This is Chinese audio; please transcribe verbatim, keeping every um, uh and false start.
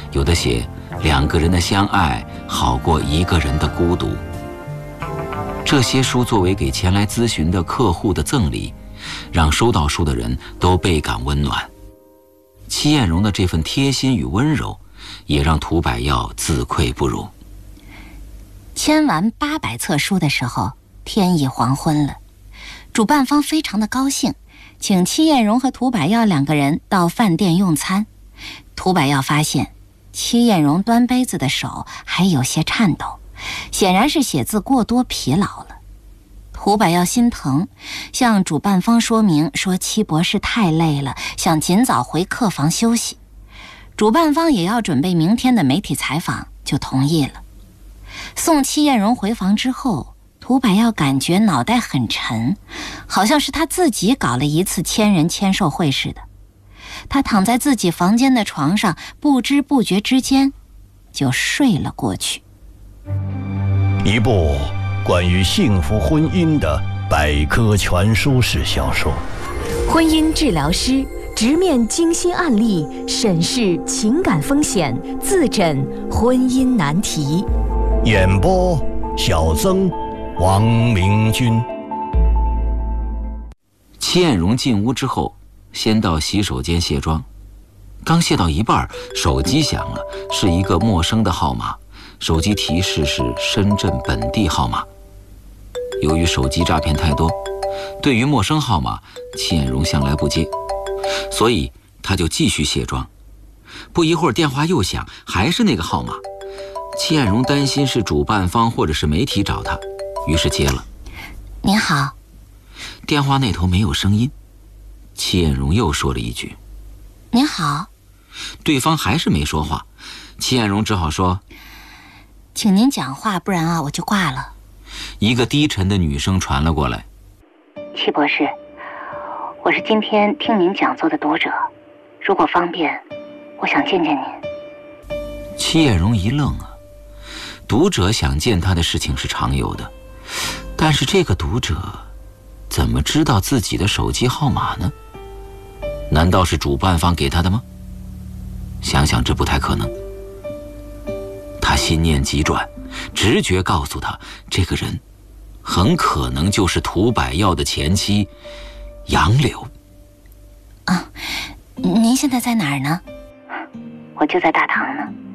有的写两个人的相爱好过一个人的孤独。这些书作为给前来咨询的客户的赠礼，让收到书的人都倍感温暖。戚艳荣的这份贴心与温柔，也让涂百耀自愧不如。 签完八百册书的时候，天已黄昏了。主办方非常的高兴，请戚艳荣和涂百耀两个人到饭店用餐。涂百耀发现戚艳荣端杯子的手还有些颤抖，显然是写字过多疲劳了。涂百耀心疼，向主办方说明说戚博士太累了，想尽早回客房休息。主办方也要准备明天的媒体采访，就同意了。送戚艳荣回房之后，涂百耀感觉脑袋很沉，好像是他自己搞了一次千人签售会似的。他躺在自己房间的床上，不知不觉之间就睡了过去。 一部关于幸福婚姻的百科全书式小说。 婚姻治疗师直面精心案例，审视情感风险，自诊婚姻难题。 演播小曾、王明君。 戚艳荣进屋之后，先到洗手间卸妆，刚卸到一半，手机响了，是一个陌生的号码，手机提示是深圳本地号码。由于手机诈骗太多，对于陌生号码，戚艳荣向来不接，所以他就继续卸妆。不一会儿电话又响，还是那个号码。戚艳荣担心是主办方或者是媒体找他，于是接了。 您好。 电话那头没有声音，戚艳荣又说了一句您好。 对方还是没说话，戚艳荣只好说请您讲话，不然啊我就挂了。 一个低沉的女声传了过来。 戚博士，我是今天听您讲座的读者，如果方便，我想见见您。 戚艳荣一愣啊，读者想见他的事情是常有的，但是这个读者怎么知道自己的手机号码呢？难道是主办方给他的吗？想想这不太可能。他心念急转，直觉告诉他，这个人很可能就是涂百耀的前妻杨柳。 啊，您现在在哪儿呢？我就在大堂呢。